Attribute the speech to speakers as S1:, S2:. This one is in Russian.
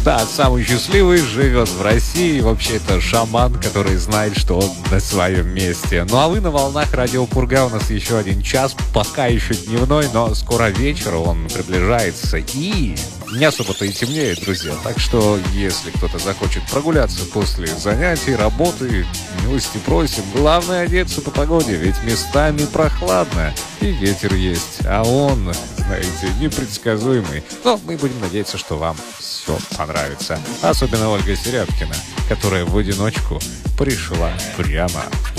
S1: Да, самый счастливый живет в России. Вообще, это шаман, который знает, что он на своем месте. Ну а вы на волнах Радио Пурга. У нас еще один час, пока еще дневной, но скоро вечер, он приближается. И не особо-то и темнеет, друзья. Так что, если кто-то захочет прогуляться после занятий, работы, милости просим. Главное одеться по погоде, ведь местами прохладно. И ветер есть, а он, знаете, непредсказуемый. Но мы будем надеяться, что вам все понравится. Особенно Ольга Серябкина, которая в одиночку пришла прямо в